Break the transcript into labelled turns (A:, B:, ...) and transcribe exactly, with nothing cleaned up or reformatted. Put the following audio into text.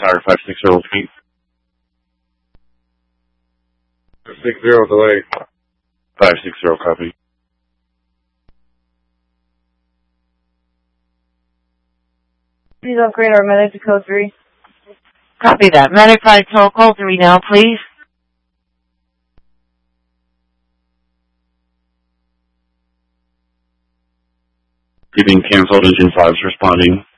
A: Tower five six zero feet.
B: six zero delay.
A: five six zero, copy.
C: Please upgrade our medic to code three.
D: Copy that. Medic five twelve, call three now, please.
A: Keeping canceled, engine five's responding.